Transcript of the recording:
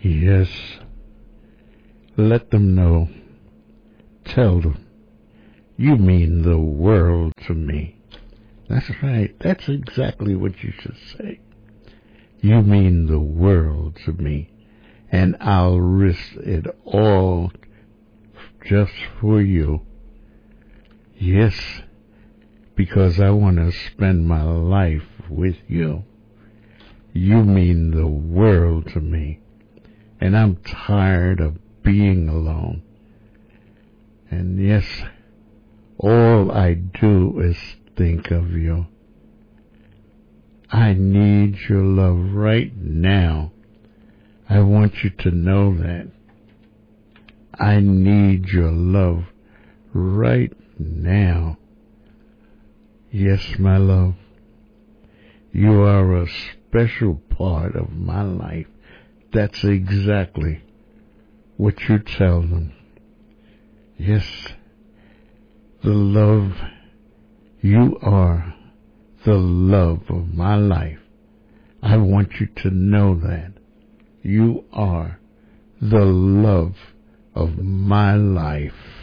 Yes, let them know. Tell them you mean the world to me. That's right. That's exactly what you should say. You mean the world to me, and I'll risk it all just for you. Yes, because I want to spend my life with you. You mean the world to me, and I'm tired of being alone. And yes, all I do is think of you. I need your love right now. I want you to know that. I need your love right now. Yes, my love, you are a special part of my life. That's exactly what you tell them. Yes, the love, you are the love of my life. I want you to know that. You are the love of my life.